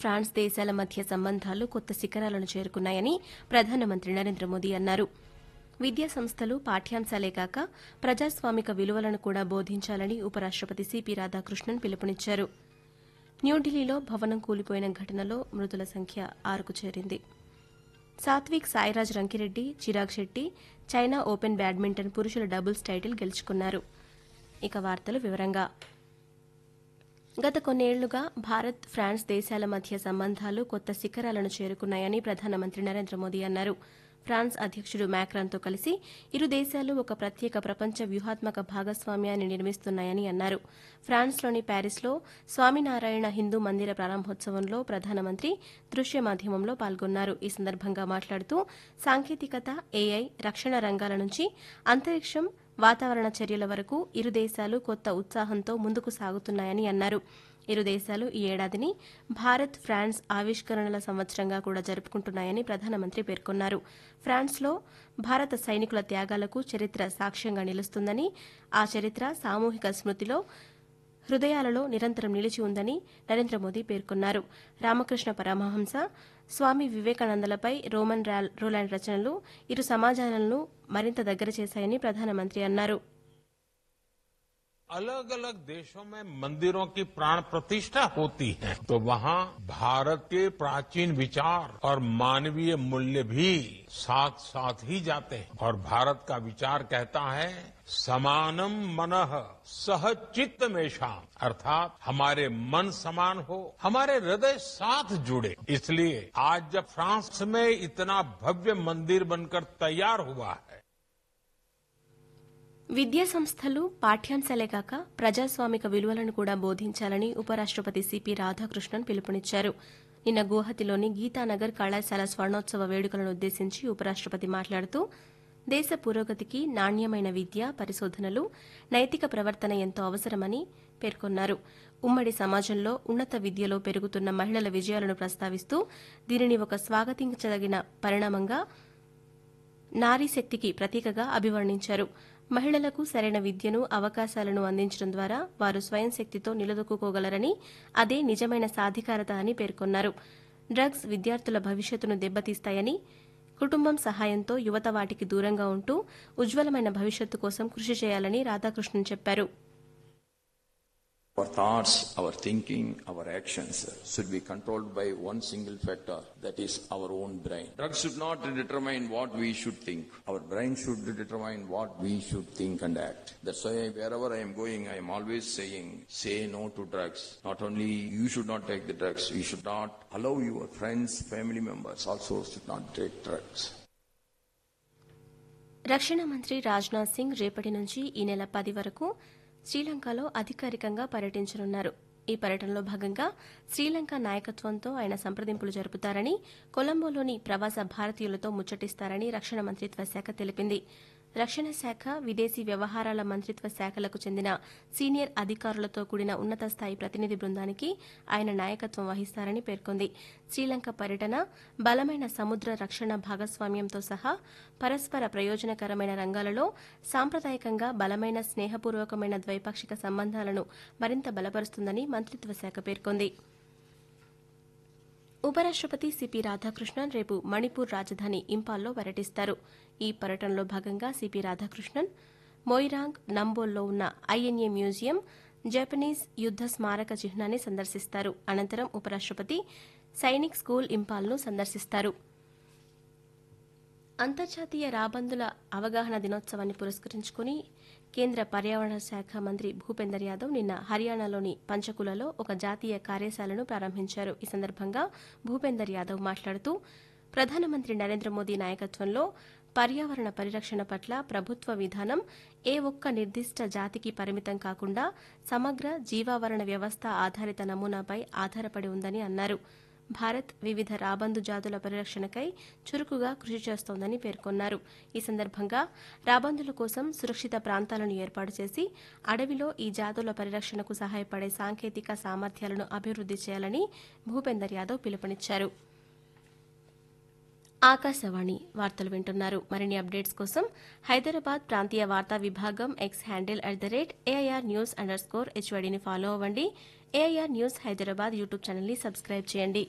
France దేశాల మధ్య సంబంధాలు కొత్త శిఖరాలను చేరుకున్నాయని ప్రధానమంత్రి నరేంద్ర మోదీ అన్నారు. విద్యా సంస్థలు పాఠ్యాంశాలే కాక ప్రజాస్వామిక విలువలను కూడా బోధించాలని ఉపరాష్టపతి సిపి రాధాకృష్ణన్ పిలుపునిచ్చారు. న్యూఢిల్లీలో భవనం కూలిపోయిన ఘటనలో మృతుల సంఖ్య 6కు చేరింది. Satvik Sairaj Rankireddy, Chirag Shetty China open badminton పురుషుల డబుల్స్ టైటిల్ గెలుచుకున్నారు. ఇక వార్తలు వివరంగా. గత కొన్నేళ్లుగా భారత్, ఫ్రాన్స్ దేశాల మధ్య సంబంధాలు కొత్త శిఖరాలను చేరుకున్నాయని ప్రధానమంత్రి నరేంద్ర మోదీ అన్నారు. ఫ్రాన్స్ అధ్యకుడు మ్యాక్రాన్తో కలిసి ఇరు దేశాలు ఒక ప్రత్యేక ప్రపంచ వ్యూహాత్మక భాగస్వామ్యాన్ని నిర్మిస్తున్నాయని అన్నారు. ఫ్రాన్స్లోని ప్యారిస్లో స్వామినారాయణ హిందూ మందిర ప్రారంభోత్సవంలో ప్రధానమంత్రి దృశ్య మాధ్యమంలో పాల్గొన్నారు. ఈ సందర్భంగా మాట్లాడుతూ సాంకేతికత, ఏఐ, రక్షణ రంగాల నుంచి అంతరిక్షం, వాతావరణ చర్యల వరకు ఇరు దేశాలు కొత్త ఉత్సాహంతో ముందుకు సాగుతున్నాయని అన్నారు. ఇరు దేశాలు ఈ ఏడాదిని భారత్, ఫ్రాన్స్ ఆవిష్కరణల సంవత్సరంగా కూడా జరుపుకుంటున్నాయని ప్రధానమంత్రి పేర్కొన్నారు. ఫ్రాన్స్లో భారత సైనికుల త్యాగాలకు చరిత్ర సాక్ష్యంగా నిలుస్తుందని, ఆ చరిత్ర సామూహిక స్మృతిలో, హృదయాలలో నిరంతరం నిలిచి ఉందని నరేంద్ర మోదీ పేర్కొన్నారు. రామకృష్ణ పరమహంస, స్వామి వివేకానందలపై రోలాండ్ రచనలు ఇరు సమాజాలను మరింత దగ్గర చేశాయని ప్రధానమంత్రి అన్నారు. अलग अलग देशों में मंदिरों की प्राण प्रतिष्ठा होती है तो वहाँ भारत के प्राचीन विचार और मानवीय मूल्य भी साथ साथ ही जाते हैं और भारत का विचार कहता है समानम मनः सह चित्त मेषाम, अर्थात हमारे मन समान हो, हमारे हृदय साथ जुड़े। इसलिए आज जब फ्रांस में इतना भव्य मंदिर बनकर तैयार हुआ है, విద్యా సంస్థలు పాఠ్యాంశాలే కాక ప్రజాస్వామిక విలువలను కూడా బోధించాలని ఉపరాష్టపతి సిపి రాధాకృష్ణన్ పిలుపునిచ్చారు. నిన్న గువాహతిలోని గీతానగర్ కళాశాల స్వర్ణోత్సవ వేడుకలను ఉద్దేశించి ఉపరాష్టపతి మాట్లాడుతూ దేశ పురోగతికి నాణ్యమైన విద్య, పరిశోధనలు, నైతిక ప్రవర్తన ఎంతో అవసరమని పేర్కొన్నారు. ఉమ్మడి సమాజంలో ఉన్నత విద్యలో పెరుగుతున్న మహిళల విజయాలను ప్రస్తావిస్తూ దీనిని ఒక స్వాగతించదగిన పరిణామంగా, నారీ శక్తికి ప్రతీకగా అభివర్ణించారు. మహిళలకు సరైన విద్యను, అవకాశాలను అందించడం ద్వారా వారు స్వయం శక్తితో నిలదొక్కుకోగలరని, అదే నిజమైన సాధికారత అని పేర్కొన్నారు. డ్రగ్స్ విద్యార్థుల భవిష్యత్తును దెబ్బతీస్తాయని, కుటుంబం సహాయంతో యువత వాటికి దూరంగా ఉంటూ ఉజ్వలమైన భవిష్యత్తు కోసం కృషి చేయాలని రాధాకృష్ణన్ చెప్పారు. Our thoughts, our thinking, our actions should be controlled by one single factor, that is our own brain. Drugs should not determine what we should think. Our brain should determine what we should think and act. That's why wherever I am going, I am always saying, say no to drugs. Not only you should not take the drugs, you should not allow your friends, family members also should not take drugs. రక్షణ మంత్రి రాజ్నాథ్ సింగ్ రేపటి నుంచి ఈ నెల 10 వరకు శ్రీలంకలో అధికారికంగా పర్యటించనున్నారు. ఈ పర్యటనలో భాగంగా శ్రీలంక నాయకత్వంతో ఆయన సంప్రదింపులు జరుపుతారని, కొలంబోలోని ప్రవాస భారతీయులతో ముచ్చటిస్తారని రక్షణ మంత్రిత్వ శాఖ తెలిపింది. రక్షణ శాఖ, విదేశీ వ్యవహారాల మంత్రిత్వ శాఖలకు చెందిన సీనియర్ అధికారులతో కూడిన ఉన్నత స్థాయి ప్రతినిధి బృందానికి ఆయన నాయకత్వం వహిస్తారని పేర్కొంది. శ్రీలంక పర్యటన బలమైన సముద్ర రక్షణ భాగస్వామ్యంతో సహా పరస్పర ప్రయోజనకరమైన రంగాలలో సాంప్రదాయకంగా బలమైన స్నేహపూర్వకమైన ద్వైపాక్షిక సంబంధాలను మరింత బలపరుస్తుందని మంత్రిత్వ శాఖ పేర్కొంది. ఉపరాష్టపతి సిపి రాధాకృష్ణన్ రేపు మణిపూర్ రాజధాని ఇంపాల్లో పర్యటిస్తారు. ఈ పర్యటనలో భాగంగా సిపి రాధాకృష్ణన్ మొయిరాంగ్, నంబోల్లో ఉన్న ఐఎన్ఏ మ్యూజియం, జపనీస్ యుద్ద స్మారక చిహ్నాన్ని సందర్శిస్తారు. అనంతరం ఉపరాష్టపతి సైనిక్ స్కూల్ ఇంపాల్ను సందర్శిస్తారు. అంతర్జాతీయ రాబందుల అవగాహన దినోత్సవాన్ని పురస్కరించుకుని కేంద్ర పర్యావరణ శాఖ మంత్రి భూపేందర్ యాదవ్ నిన్న హర్యానాలోని పంచకులలో ఒక జాతీయ కార్యశాలను ప్రారంభించారు. ఈ సందర్భంగా భూపేందర్ యాదవ్ మాట్లాడుతూ ప్రధానమంత్రి నరేంద్ర మోదీ నాయకత్వంలో పర్యావరణ పరిరక్షణ పట్ల ప్రభుత్వ విధానం ఏ ఒక్క నిర్దిష్ట జాతికి పరిమితం కాకుండా సమగ్ర జీవావరణ వ్యవస్థ ఆధారిత నమూనాపై ఆధారపడి ఉందని అన్నారు. భారత్ వివిధ రాబందు జాతుల పరిరక్షణకై చురుకుగా కృషి చేస్తోందని పేర్కొన్నారు. ఈ సందర్భంగా రాబందుల కోసం సురక్షిత ప్రాంతాలను ఏర్పాటు చేసి అడవిలో ఈ జాతుల పరిరక్షణకు సహాయపడే సాంకేతిక సామర్థ్యాలను అభివృద్ది చేయాలని భూపేందర్ యాదవ్ పిలుపునిచ్చారు. ఆకాశవాణి వార్తలు వింటున్నారు. మరిన్ని అప్డేట్స్ కోసం హైదరాబాద్ ప్రాంతీయ వార్తా విభాగం ఎక్స్ హ్యాండిల్ @AIR News_HYDని ఫాలో అవ్వండి. AIR న్యూస్ హైదరాబాద్ యూట్యూబ్ ఛానల్ని సబ్స్క్రైబ్ చేయండి.